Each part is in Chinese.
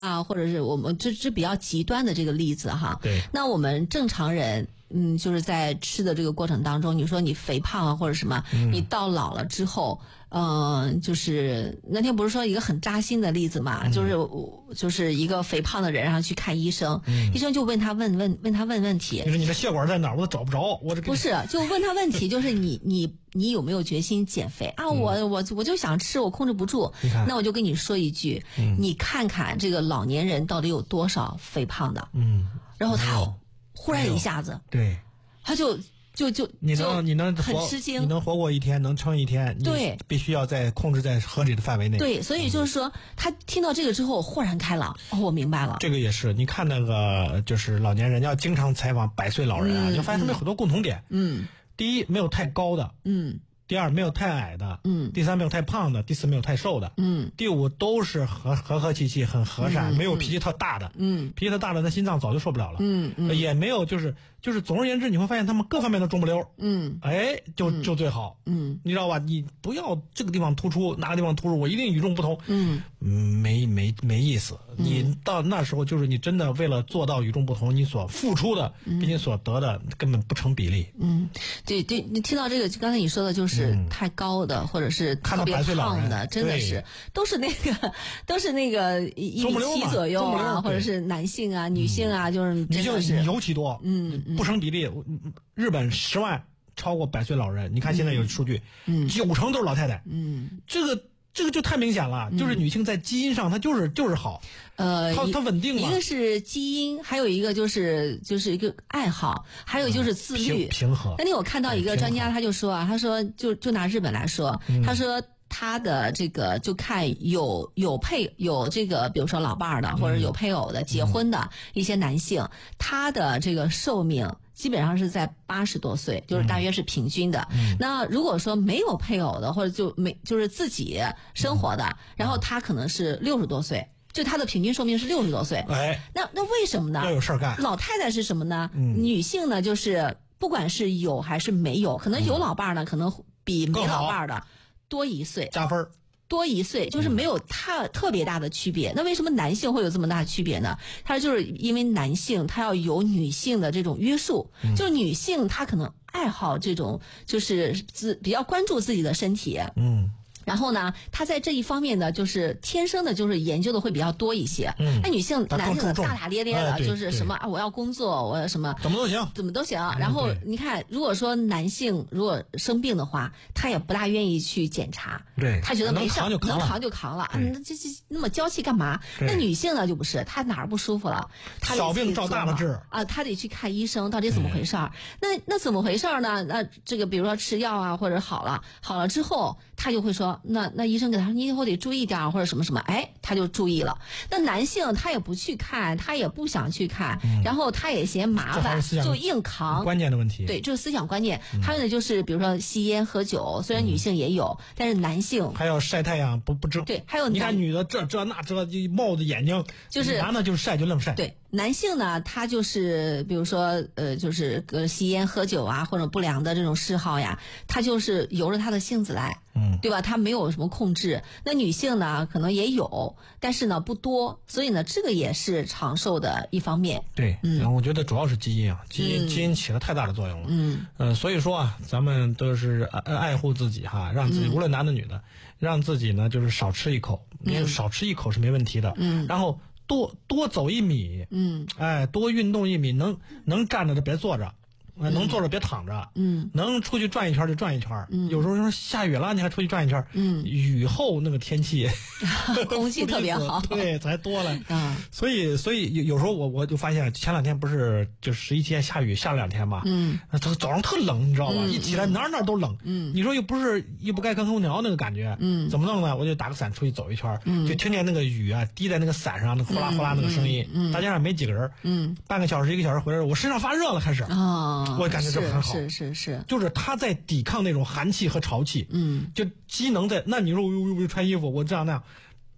啊，或者是我们这比较极端的这个例子哈。 对。 那我们正常人，就是在吃的这个过程当中，你说你肥胖啊或者什么，你到老了之后，就是那天不是说一个很扎心的例子嘛，就是一个肥胖的人然后去看医生，医生就问他问问题， 你说你的血管在哪儿，我都找不着，我这不是就问他问题，就是你有没有决心减肥啊？我就想吃，我控制不住。那我就跟你说一句，你看看这个老年人到底有多少肥胖的，然后他忽然一下子， 对， 他就你能很吃惊， 你能活过一天，能撑一天， 对， 必须要在控制在合理的范围内。 对，所以就是说，他听到这个之后豁然开朗，我明白了。 这个也是，你看那个就是老年人要经常采访100岁老人啊，你就发现他们有很多共同点。第一，没有太高的。第二，没有太矮的。第三，没有太胖的。第四，没有太瘦的。第五，都是和气气，很和善，没有脾气特大的。脾气特大的，他心脏早就受不了了。也没有就是总而言之，你会发现他们各方面都中不溜。就最好。你知道吧？你不要这个地方突出，哪个地方突出，我一定与众不同。没意思。你到那时候，就是你真的为了做到与众不同，你所付出的比你所得的根本不成比例。 对，你听到这个，刚才你说的就是太高的，或者是特别胖的，真的是都是那个1.7米左右啊，或者是男性啊、女性啊，就是女性尤其多，不成比例。日本10万超过100岁老人，你看现在有数据，90%都是老太太。这个就太明显了，就是女性在基因上她就是好，她稳定了。 一个是基因，还有一个就是一个爱好，还有就是自律平和。 那天我看到一个专家，他就说啊，他说就拿日本来说，他说他的这个就看有这个比如说老伴儿的或者有配偶的结婚的一些男性，他的这个寿命基本上是在80多岁，就是大约是平均的。那如果说没有配偶的，或者就是自己生活的，然后他可能是60多岁，就他的平均寿命是60多岁。那为什么呢？ 要有事儿干。 老太太是什么呢？女性呢，就是不管是有还是没有，可能有老伴儿呢，可能比没老伴儿的多1岁， 加分。 多1岁就是没有特别大的区别。那为什么男性会有这么大的区别呢？他就是因为男性他要有女性的这种约束，就是女性她可能爱好这种就是比较关注自己的身体。然后呢，他在这一方面呢，就是天生的，就是研究的会比较多一些。那女性、男性的大大咧咧的，就是什么啊，我要工作，我要什么， 怎么都行。 然后你看，如果说男性如果生病的话，他也不大愿意去检查，他觉得没事，能扛就扛了，这那么娇气干嘛？那女性呢就不是，她哪儿不舒服了，她小病照大了治啊，她得去看医生，到底怎么回事儿？那怎么回事儿呢？那这个比如说吃药啊，或者好了之后，他就会说。那医生给他说你以后得注意点或者什么什么，他就注意了。那男性他也不去看，他也不想去看，然后他也嫌麻烦，就硬扛。 关键的问题， 对，这是思想观念。还有呢，就是比如说吸烟喝酒，虽然女性也有，但是男性还要晒太阳不遮。 对，还有你看女的这那就冒着眼睛， 就是男的就是晒就愣晒。 对。男性呢，他就是比如说就是吸烟喝酒啊，或者不良的这种嗜好呀，他就是由着他的性子来，对吧？他没有什么控制。那女性呢，可能也有，但是呢不多，所以呢，这个也是长寿的一方面。 对，然后我觉得主要是基因啊，基因起了太大的作用了。所以说啊，咱们都是爱护自己哈，让自己无论男的女的，让自己呢就是少吃一口，因为少吃一口是没问题的。然后多走1米，多运动1米，能站着就别坐着，能坐着别躺着，能出去转一圈就转一圈。有时候说下雨了，你还出去转一圈，雨后那个天气， 空气特别好， 对，才多了。所以有时候我就发现，前2天不是就11天下雨下了2天嘛，早上特冷，你知道吧？一起来哪都冷，你说又不该开空调那个感觉，怎么弄呢？我就打个伞出去走一圈，就听见那个雨啊滴在那个伞上，那呼啦呼啦那个声音，大街上没几个人，半个小时1个小时回来，我身上发热了开始我感觉这很好， 是， 就是他在抵抗那种寒气和潮气，就机能在。那你说我穿衣服，我这样那样，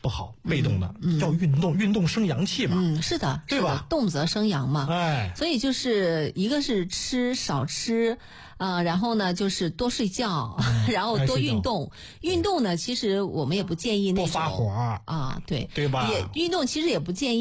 不好，被动的要运动，运动生阳气嘛。 是的， 对吧？ 动则生阳嘛。所以就是一个是少吃，然后呢就是多睡觉，然后多运动。运动呢，其实我们也不建议那种不发火对吧？ 运动其实也不建议。